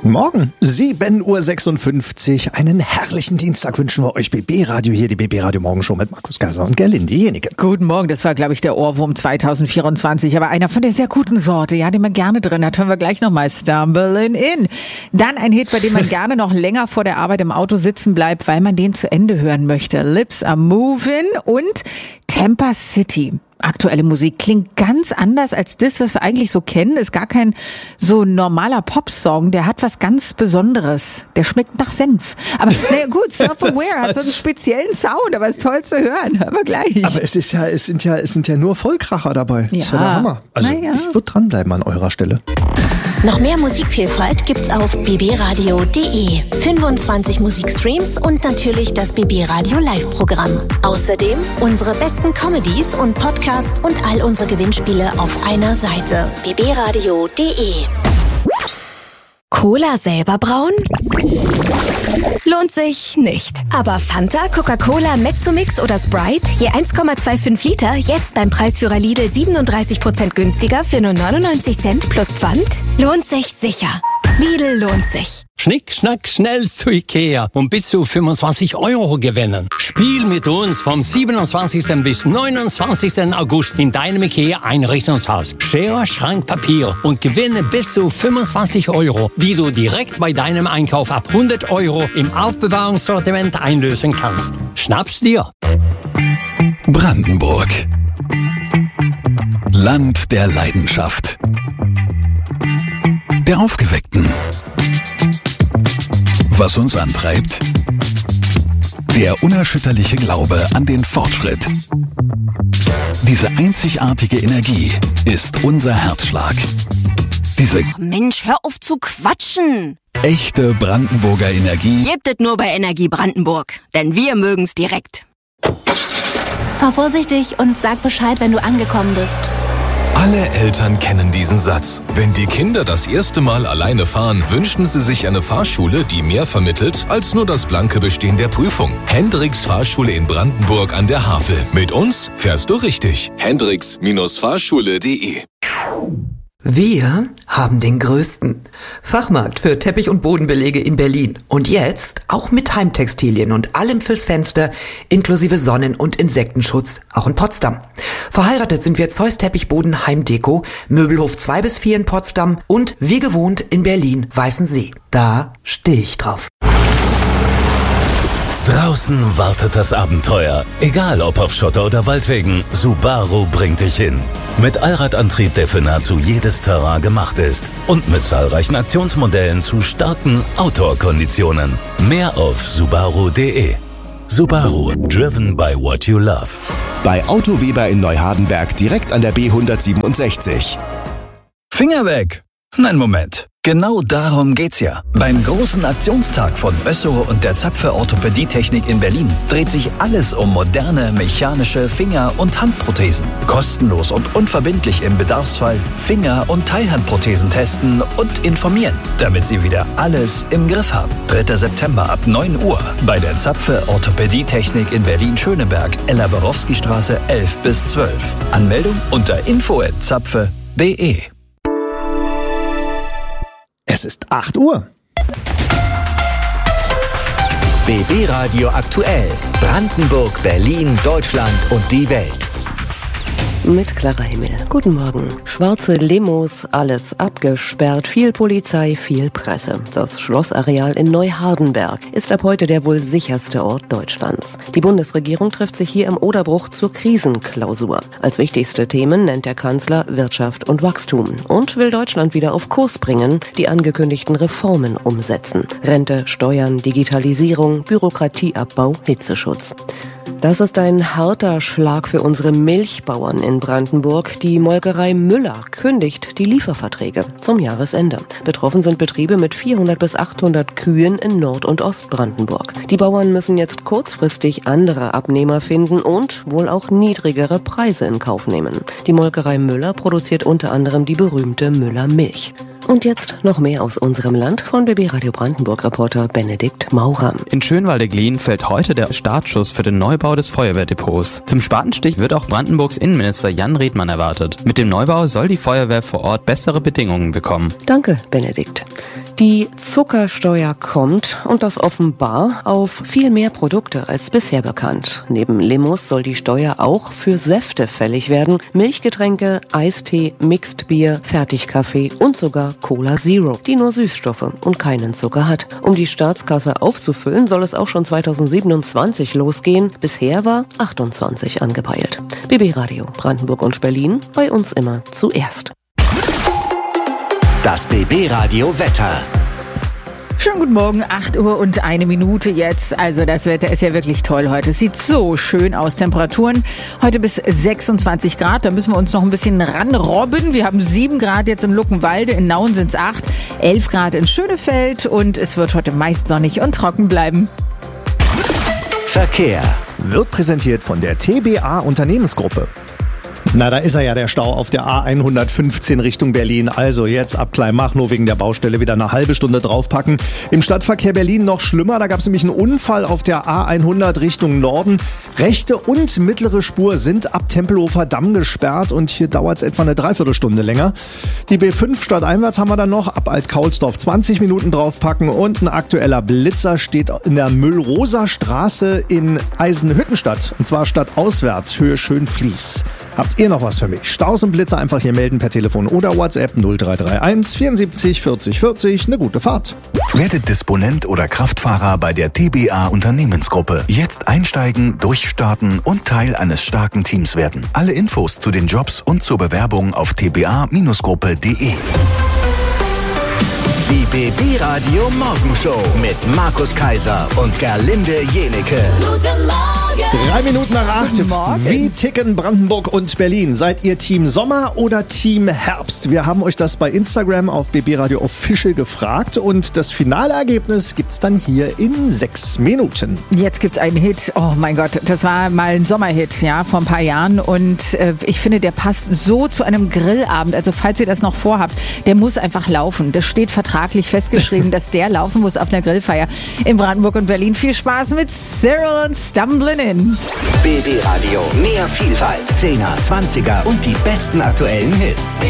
Guten Morgen, 7.56 Uhr. Einen herrlichen Dienstag wünschen wir euch. BB Radio hier, die BB Radio Morgenshow mit Markus Kaiser und Gerlinde diejenige. Guten Morgen, das war, glaube ich, der Ohrwurm 2024, aber einer von der sehr guten Sorte, ja, den man gerne drin hat. Hören wir gleich nochmal Stumbling In. Dann ein Hit, bei dem man gerne noch länger vor der Arbeit im Auto sitzen bleibt, weil man den zu Ende hören möchte. Lips Are Moving und Tampa City. Aktuelle Musik klingt ganz anders als das, was wir eigentlich so kennen. Ist gar kein so normaler Popsong. Der hat was ganz Besonderes. Der schmeckt nach Senf. Aber naja, gut, Self-Aware hat so einen speziellen Sound, aber ist toll zu hören. Hören wir gleich. Aber es sind ja nur Vollkracher dabei. Das ist ja der Hammer. Also naja. Ich würde dranbleiben an eurer Stelle. Noch mehr Musikvielfalt gibt's auf bbradio.de. 25 Musikstreams und natürlich das BB Radio Live-Programm. Außerdem unsere besten Comedies und Podcasts und all unsere Gewinnspiele auf einer Seite. bbradio.de. Cola selber brauen? Lohnt sich nicht. Aber Fanta, Coca-Cola, Mezzomix oder Sprite, je 1,25 Liter, jetzt beim Preisführer Lidl 37% günstiger für nur 99 Cent plus Pfand? Lohnt sich sicher. Lidl lohnt sich. Schnick, schnack, schnell zu Ikea und bis zu 25 € gewinnen. Spiel mit uns vom 27. bis 29. August in deinem Ikea-Einrichtungshaus. Schere, Schrank, Papier und gewinne bis zu 25 €, die du direkt bei deinem Einkauf ab 100 € im Aufbewahrungssortiment einlösen kannst. Schnapp's dir! Brandenburg. Land der Leidenschaft. Der Aufgeweckten. Was uns antreibt? Der unerschütterliche Glaube an den Fortschritt. Diese einzigartige Energie ist unser Herzschlag. Diese Mensch, hör auf zu quatschen! echte Brandenburger Energie Gebt es nur bei Energie Brandenburg, denn wir mögen's direkt. Fahr vorsichtig und sag Bescheid, wenn du angekommen bist. Alle Eltern kennen diesen Satz. Wenn die Kinder das erste Mal alleine fahren, wünschen sie sich eine Fahrschule, die mehr vermittelt als nur das blanke Bestehen der Prüfung. Hendricks Fahrschule in Brandenburg an der Havel. Mit uns fährst du richtig. Hendricks-Fahrschule.de. Wir haben den größten Fachmarkt für Teppich- und Bodenbelege in Berlin. Und jetzt auch mit Heimtextilien und allem fürs Fenster, inklusive Sonnen- und Insektenschutz, auch in Potsdam. Verheiratet sind wir Zeus Teppichboden Heimdeko, Möbelhof 2-4 in Potsdam und wie gewohnt in Berlin Weißensee. Da stehe ich drauf. Draußen wartet das Abenteuer. Egal ob auf Schotter oder Waldwegen, Subaru bringt dich hin. Mit Allradantrieb, der für nahezu jedes Terrain gemacht ist. Und mit zahlreichen Aktionsmodellen zu starken Outdoor-Konditionen. Mehr auf subaru.de. Subaru, driven by what you love. Bei Auto Weber in Neuhardenberg direkt an der B167. Finger weg! Nein, Moment. Genau darum geht's ja. Beim großen Aktionstag von Össo und der Zapfe Orthopädietechnik in Berlin dreht sich alles um moderne mechanische Finger- und Handprothesen. Kostenlos und unverbindlich im Bedarfsfall Finger- und Teilhandprothesen testen und informieren, damit Sie wieder alles im Griff haben. 3. September ab 9 Uhr bei der Zapfe Orthopädietechnik in Berlin-Schöneberg, Ella-Borowski-Straße 11 bis 12. Anmeldung unter info@zapfe.de. Es ist 8 Uhr. BB Radio aktuell. Brandenburg, Berlin, Deutschland und die Welt. Mit klarer Himmel. Guten Morgen. Schwarze Limos, alles abgesperrt, viel Polizei, viel Presse. Das Schlossareal in Neuhardenberg ist ab heute der wohl sicherste Ort Deutschlands. Die Bundesregierung trifft sich hier im Oderbruch zur Krisenklausur. Als wichtigste Themen nennt der Kanzler Wirtschaft und Wachstum und will Deutschland wieder auf Kurs bringen, die angekündigten Reformen umsetzen. Rente, Steuern, Digitalisierung, Bürokratieabbau, Hitzeschutz. Das ist ein harter Schlag für unsere Milchbauern in Brandenburg. Die Molkerei Müller kündigt die Lieferverträge zum Jahresende. Betroffen sind Betriebe mit 400 bis 800 Kühen in Nord- und Ostbrandenburg. Die Bauern müssen jetzt kurzfristig andere Abnehmer finden und wohl auch niedrigere Preise in Kauf nehmen. Die Molkerei Müller produziert unter anderem die berühmte Müller Milch. Und jetzt noch mehr aus unserem Land von BB Radio Brandenburg-Reporter Benedikt Maurer. In Schönwalde-Glien fällt heute der Startschuss für den Neubau des Feuerwehrdepots. Zum Spatenstich wird auch Brandenburgs Innenminister Jan Redmann erwartet. Mit dem Neubau soll die Feuerwehr vor Ort bessere Bedingungen bekommen. Danke, Benedikt. Die Zuckersteuer kommt und das offenbar auf viel mehr Produkte als bisher bekannt. Neben Limos soll die Steuer auch für Säfte fällig werden. Milchgetränke, Eistee, Mixed Bier, Fertigkaffee und sogar Cola Zero, die nur Süßstoffe und keinen Zucker hat. Um die Staatskasse aufzufüllen, soll es auch schon 2027 losgehen. Bisher war 28 angepeilt. BB Radio Brandenburg und Berlin, bei uns immer zuerst. Das BB Radio Wetter. Schönen guten Morgen, 8 Uhr und 1 Minute jetzt. Also das Wetter ist ja wirklich toll heute. Es sieht so schön aus. Temperaturen heute bis 26 Grad. Da müssen wir uns noch ein bisschen ranrobben. Wir haben 7 Grad jetzt in Luckenwalde. In Nauen sind es 8. 11 Grad in Schönefeld. Und es wird heute meist sonnig und trocken bleiben. Verkehr wird präsentiert von der TBA Unternehmensgruppe. Na, da ist er ja, der Stau auf der A115 Richtung Berlin. Also jetzt ab Kleinmachnow wegen der Baustelle wieder eine halbe Stunde draufpacken. Im Stadtverkehr Berlin noch schlimmer. Da gab es nämlich einen Unfall auf der A100 Richtung Norden. Rechte und mittlere Spur sind ab Tempelhofer Damm gesperrt und hier dauert es etwa eine Dreiviertelstunde länger. Die B5 stadteinwärts haben wir dann noch ab Alt-Kaulsdorf 20 Minuten draufpacken und ein aktueller Blitzer steht in der Müllrosa-Straße in Eisenhüttenstadt. Und zwar stadtauswärts, Höhe Schönfließ. Habt ihr noch was für mich? Staus und Blitzer einfach hier melden per Telefon oder WhatsApp 0331 74 40 40. Eine gute Fahrt. Werdet Disponent oder Kraftfahrer bei der TBA Unternehmensgruppe. Jetzt einsteigen, durchstarten und Teil eines starken Teams werden. Alle Infos zu den Jobs und zur Bewerbung auf tba-gruppe.de. Die BB Radio Morgenshow mit Markus Kaiser und Gerlinde Jenecke. Guten Morgen! 3 Minuten nach 8. Wie ticken Brandenburg und Berlin? Seid ihr Team Sommer oder Team Herbst? Wir haben euch das bei Instagram auf BB Radio Official gefragt und das finale Ergebnis gibt's dann hier in 6 Minuten. Jetzt gibt's einen Hit. Oh mein Gott, das war mal ein Sommerhit, ja, vor ein paar Jahren und ich finde, der passt so zu einem Grillabend. Also falls ihr das noch vorhabt, der muss einfach laufen. Das steht vertraglich festgeschrieben, dass der laufen muss auf einer Grillfeier in Brandenburg und Berlin. Viel Spaß mit Cyril und Stumbling In. BB Radio, mehr Vielfalt, 10er, 20er und die besten aktuellen Hits.